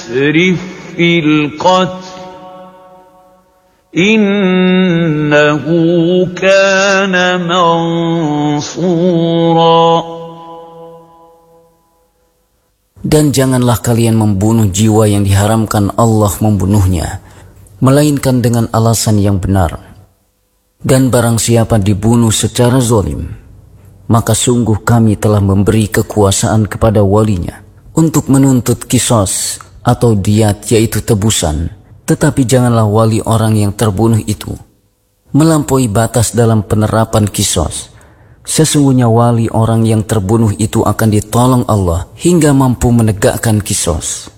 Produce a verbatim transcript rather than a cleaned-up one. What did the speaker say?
يسرف في القتل إنه كان منصورا. Dan janganlah kalian membunuh jiwa yang diharamkan Allah membunuhnya, melainkan dengan alasan yang benar. Dan barang siapa dibunuh secara zalim, maka sungguh kami telah memberi kekuasaan kepada walinya untuk menuntut qisas atau diat, yaitu tebusan. Tetapi janganlah wali orang yang terbunuh itu melampaui batas dalam penerapan qisas. Sesungguhnya wali orang yang terbunuh itu akan ditolong Allah hingga mampu menegakkan qisas.